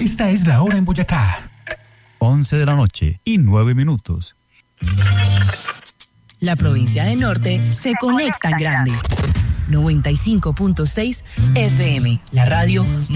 Esta es la hora en Boyacá. 11:09 p.m. La provincia de Norte se conecta en grande. 95.6 FM, la radio